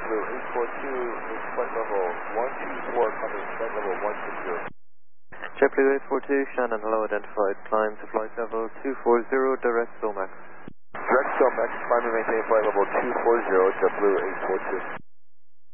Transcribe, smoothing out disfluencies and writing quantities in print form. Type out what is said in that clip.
JetBlue 842 is flight level 124, coming flight level 160. JetBlue 842, Shannon, hello, identified. Climb to flight level 240, direct SOMAX. Direct SOMAX, climb and maintain flight level 240, JetBlue 842.